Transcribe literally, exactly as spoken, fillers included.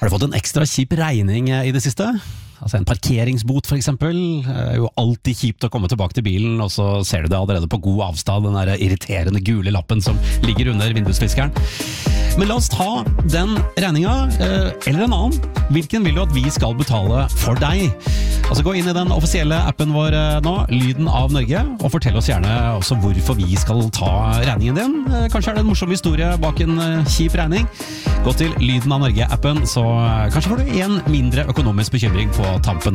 Har du fått en ekstra kjip regning i det siste? Altså en parkeringsbot for eksempel, er jo alltid kjipt å komme tilbake til bilen, og så ser du det allerede på god avstand, den der irriterende gule lappen som ligger under vindusviskeren. Men la oss ta den regningen, eller en annen. Hvilken vil du at vi skal betale for deg? Altså gå inn i den offisielle appen vår nå, Lyden av Norge, og fortell oss gjerne også hvorfor vi skal ta regningen din. Kanskje er det en morsom historie bak en kjip regning. Gå til Lyden av Norge-appen, så kanskje får du en mindre økonomisk bekymring på tampen.